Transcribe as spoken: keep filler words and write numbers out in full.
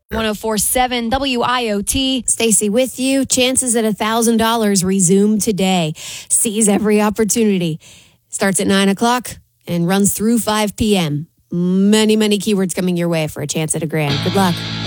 ten forty-seven W I O T. Stacy with you. Chances at one thousand dollars resume today. Seize every opportunity. Starts at nine o'clock and runs through five p.m. Many, many keywords coming your way for a chance at a grand. Good luck.